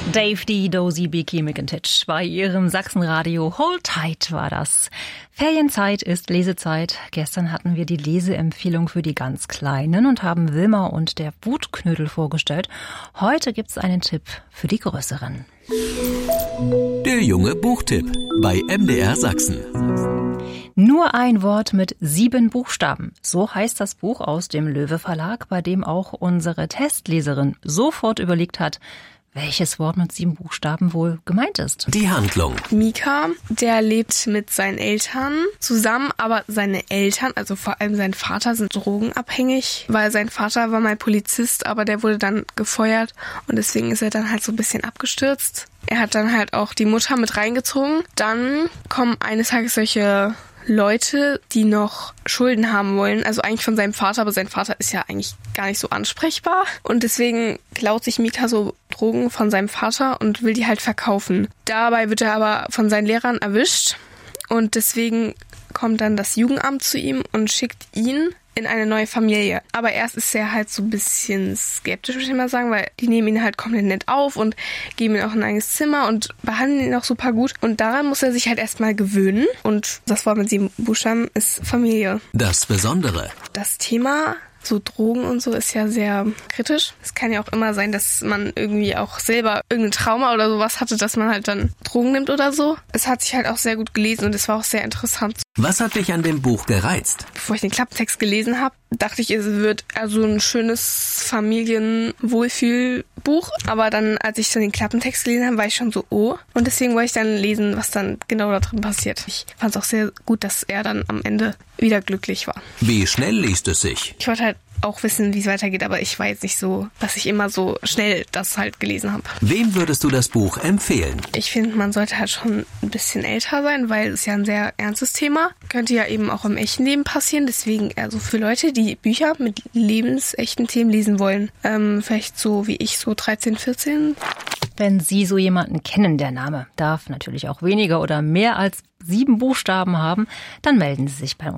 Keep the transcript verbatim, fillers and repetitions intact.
Dave D. Dozy Beaky McIntitch bei ihrem Sachsenradio. Hold Tight war das. Ferienzeit ist Lesezeit. Gestern hatten wir die Leseempfehlung für die ganz Kleinen und haben Wilma und der Wutknödel vorgestellt. Heute gibt's einen Tipp für die Größeren. Der junge Buchtipp bei M D R Sachsen. Nur ein Wort mit sieben Buchstaben. So heißt das Buch aus dem Löwe Verlag, bei dem auch unsere Testleserin sofort überlegt hat, welches Wort mit sieben Buchstaben wohl gemeint ist. Die Handlung. Mika, der lebt mit seinen Eltern zusammen, aber seine Eltern, also vor allem sein Vater, sind drogenabhängig, weil sein Vater war mal Polizist, aber der wurde dann gefeuert und deswegen ist er dann halt so ein bisschen abgestürzt. Er hat dann halt auch die Mutter mit reingezogen. Dann kommen eines Tages solche Leute, die noch Schulden haben wollen, also eigentlich von seinem Vater, aber sein Vater ist ja eigentlich gar nicht so ansprechbar und deswegen klaut sich Mika so Drogen von seinem Vater und will die halt verkaufen. Dabei wird er aber von seinen Lehrern erwischt und deswegen kommt dann das Jugendamt zu ihm und schickt ihn in eine neue Familie. Aber erst ist er halt so ein bisschen skeptisch, würde ich mal sagen, weil die nehmen ihn halt komplett nett auf und geben ihm auch ein eigenes Zimmer und behandeln ihn auch super gut. Und daran muss er sich halt erstmal gewöhnen. Und das Wort mit sieben Buchstaben ist Familie. Das Besondere. Das Thema so Drogen und so ist ja sehr kritisch. Es kann ja auch immer sein, dass man irgendwie auch selber irgendein Trauma oder sowas hatte, dass man halt dann Drogen nimmt oder so. Es hat sich halt auch sehr gut gelesen und es war auch sehr interessant. Was hat dich an dem Buch gereizt? Bevor ich den Klappentext gelesen habe, dachte ich, es wird also ein schönes Familienwohlfühlbuch. Aber dann, als ich dann den Klappentext gelesen habe, war ich schon so, oh. Und deswegen wollte ich dann lesen, was dann genau da drin passiert. Ich fand es auch sehr gut, dass er dann am Ende wieder glücklich war. Wie schnell liest es sich? Ich wollte halt auch wissen, wie es weitergeht, aber ich war jetzt nicht so, dass ich immer so schnell das halt gelesen habe. Wem würdest du das Buch empfehlen? Ich finde, man sollte halt schon ein bisschen älter sein, weil es ja ein sehr ernstes Thema. Könnte ja eben auch im echten Leben passieren, deswegen also für Leute, die Bücher mit lebensechten Themen lesen wollen, ähm, vielleicht so wie ich, so dreizehn, vierzehn. Wenn Sie so jemanden kennen, der Name darf natürlich auch weniger oder mehr als sieben Buchstaben haben, dann melden Sie sich bei uns.